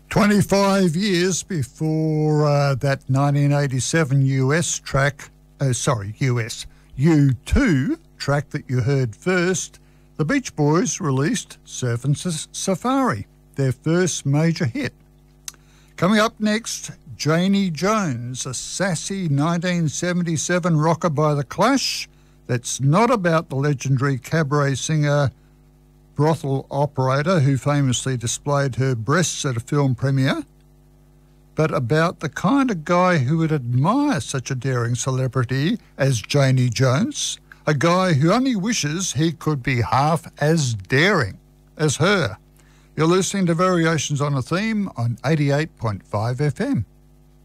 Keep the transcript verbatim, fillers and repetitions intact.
twenty-five years before uh, that nineteen eighty-seven U S track, oh, sorry, U S, U two track that you heard first, the Beach Boys released Surfin' Safari, their first major hit. Coming up next, Janie Jones, a sassy nineteen seventy-seven rocker by The Clash that's not about the legendary cabaret singer, brothel operator who famously displayed her breasts at a film premiere, but about the kind of guy who would admire such a daring celebrity as Janie Jones, a guy who only wishes he could be half as daring as her. You're listening to Variations on a Theme on eighty-eight point five F M.